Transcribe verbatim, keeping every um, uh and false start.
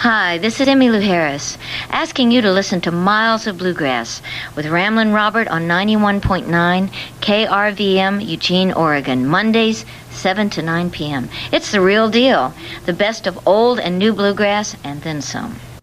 Hi, this is Emmylou Harris, asking you to listen to Miles of Bluegrass with Ramblin' Robert on ninety-one point nine K R V M, Eugene, Oregon, Mondays, seven to nine p.m. It's the real deal, the best of old and new bluegrass, and then some.